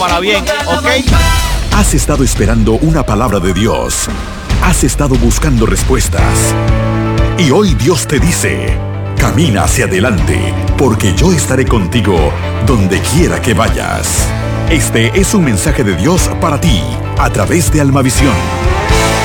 para bien, ¿ok? Has estado esperando una palabra de Dios. Has estado buscando respuestas. Y hoy Dios te dice: camina hacia adelante, porque yo estaré contigo donde quiera que vayas. Este es un mensaje de Dios para ti, a través de Almavisión.